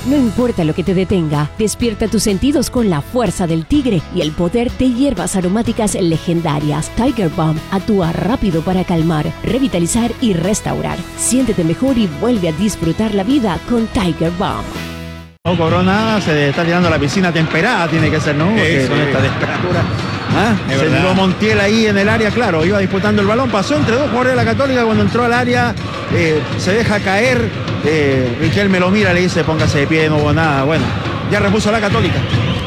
No importa lo que te detenga, despierta tus sentidos con la fuerza del tigre y el poder de hierbas aromáticas legendarias. Tiger Balm actúa rápido para calmar, revitalizar y restaurar. Siéntete mejor y vuelve a disfrutar la vida con Tiger Balm. No cobró nada, se está tirando a la piscina temperada, tiene que ser, ¿no? Porque con esta temperatura. Se tiró Montiel ahí en el área, claro, iba disputando el balón, pasó entre dos jugadores de la Católica, cuando entró al área, se deja caer, Riquelme lo mira, le dice, póngase de pie, no hubo nada. Bueno, ya repuso la Católica.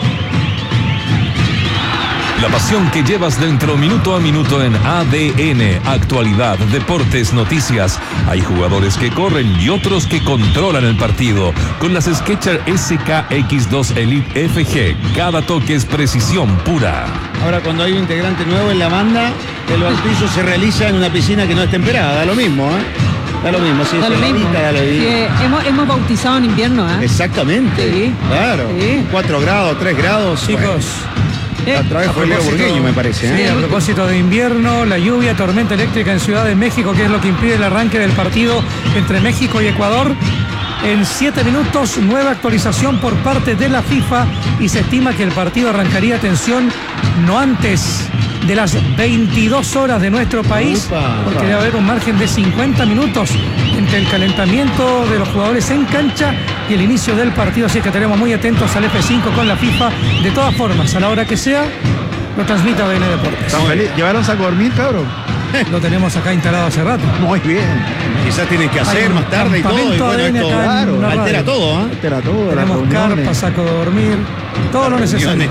La pasión que llevas dentro minuto a minuto en ADN, actualidad, deportes, noticias. Hay jugadores que corren y otros que controlan el partido. Con las Skechers SKX2 Elite FG, cada toque es precisión pura. Ahora, cuando hay un integrante nuevo en la banda, el bautizo se realiza en una piscina que no es temperada, da lo mismo, Da lo mismo, sí. Da lo mismo. Hemos bautizado en invierno, Exactamente. Sí. Claro. Sí. 4 grados, 3 grados. Chicos. A través fue Leo Burgueño, me parece. Sí, a propósito de invierno, la lluvia, tormenta eléctrica en Ciudad de México, que es lo que impide el arranque del partido entre México y Ecuador. En 7 minutos, nueva actualización por parte de la FIFA y se estima que el partido arrancaría, atención, no antes de las 22 horas de nuestro país, porque debe haber un margen de 50 minutos entre el calentamiento de los jugadores en cancha y el inicio del partido, así que estaremos muy atentos al F5 con la FIFA. De todas formas, a la hora que sea, lo transmite ADN Deportes. ¿Llevaron saco a dormir, cabrón? Lo tenemos acá instalado hace rato. Muy bien. Quizás tienen que hacer más tarde y todo. Y bueno, esto altera todo, Altera todo. Tenemos carpa, saco de dormir, todo lo necesario.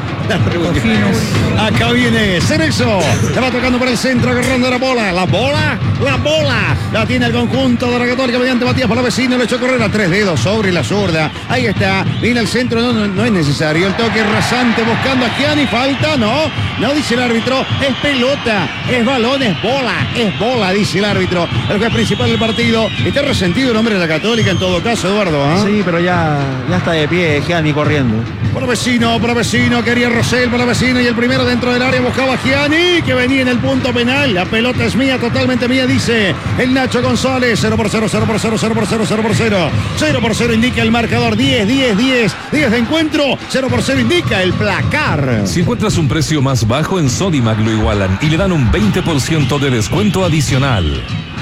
Acá viene Cerezo, la va tocando por el centro, agarrando la bola, la tiene el conjunto de la Católica mediante Matías Palavecino, le echó correr a 3 dedos sobre la zurda, ahí está, viene el centro, no es necesario, el toque rasante buscando a Gianni, falta, no dice el árbitro, es pelota, es balón, es bola, dice el árbitro, el juez principal del partido. Está resentido el hombre de la Católica en todo caso, Eduardo. Sí, pero ya está de pie Gianni corriendo. Palavecino, quería Rosell, Palavecino, y el primero dentro del área buscaba a Gianni, que venía en el punto penal. La pelota es mía, totalmente mía, dice el Nacho González. 0-0, 0-0, 0-0, 0-0 indica el marcador. 10 de encuentro, 0-0 indica el placar. Si encuentras un precio más bajo en Sodimac, lo igualan y le dan un 20% de descuento adicional.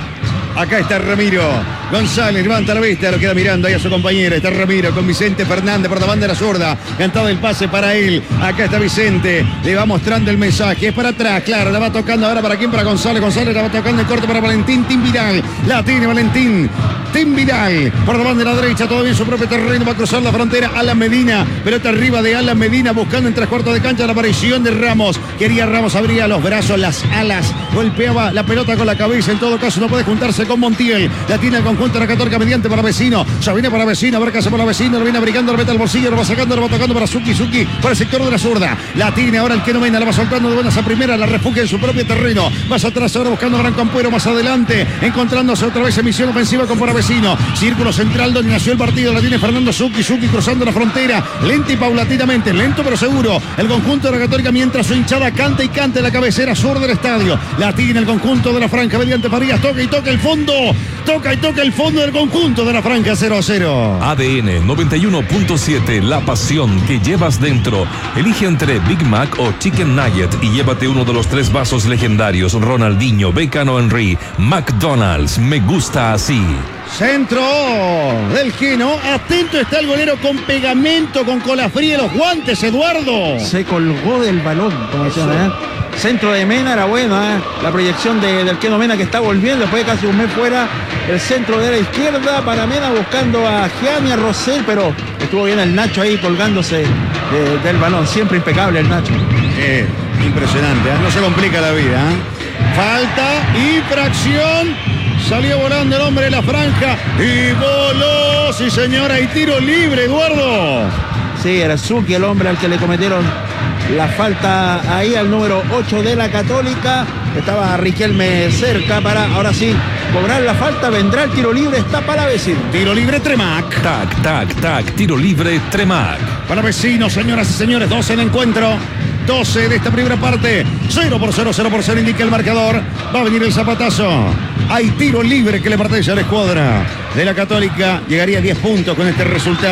Acá está Ramiro González, levanta la vista, lo queda mirando ahí a su compañero. Está Ramiro con Vicente Fernández por la banda de la zurda. Cantado el pase para él. Acá está Vicente, le va mostrando el mensaje. Es para atrás, claro, la va tocando ahora para quién, para González. González la va tocando el corte para Valentín Tim Vidal. La tiene Valentín Tim Vidal por la banda de la derecha, todavía en su propio terreno. Va a cruzar la frontera Alan Medina. Pelota arriba de Alan Medina, buscando en 3/4 de cancha la aparición de Ramos. Quería Ramos, abría los brazos, las alas, golpeaba la pelota con la cabeza. En todo caso, no puede juntarse con Montiel. La tiene el conjunto de la Católica mediante Palavecino. Ya viene Palavecino, a ver qué hace Palavecino. Lo viene abrigando, lo mete al bolsillo, lo va sacando, lo va tocando para Suki por el sector de la zurda. La tiene ahora el que no mena, la va soltando de buenas a primera, la refugia en su propio terreno. Más atrás ahora buscando a Gran Campuero, más adelante, encontrándose otra vez en misión ofensiva con Palavecino. Círculo central donde nació el partido. La tiene Fernando Suki cruzando la frontera. Lento y paulatinamente, lento pero seguro. El conjunto de la Católica mientras su hinchada canta y canta en la cabecera sur del estadio. La tiene el conjunto de la franja mediante Farías. Toca y toca el fondo. Toca el fondo del conjunto de la franja. 0-0. ADN 91.7, la pasión que llevas dentro. Elige entre Big Mac o Chicken Nugget y llévate uno de los 3 vasos legendarios. Ronaldinho, Beckham o Henry. McDonald's, me gusta así. Centro del Quino. Atento está el golero con pegamento, con cola fría, los guantes, Eduardo. Se colgó del balón, como decían, Centro de Mena era bueno, la proyección del Keno Mena, que está volviendo después de casi un mes fuera. El centro de la izquierda para Mena buscando a Gianni, a Rosell, pero estuvo bien el Nacho ahí colgándose del balón. Siempre impecable el Nacho. Impresionante, no se complica la vida. Falta, infracción. Salió volando el hombre de la franja y voló, sí señora, y tiro libre, Eduardo. Sí, era Suki el hombre al que le cometieron la falta ahí al número 8 de la Católica. Estaba Riquelme cerca para, ahora sí, cobrar la falta. Vendrá el tiro libre, está Palavecino. Tiro libre Tremac. Tac, tiro libre Tremac. Palavecino, señoras y señores, 12 en encuentro. 12 de esta primera parte. 0-0 indica el marcador. Va a venir el zapatazo. Hay tiro libre que le pertenece a la escuadra de la Católica. Llegaría a 10 puntos con este resultado.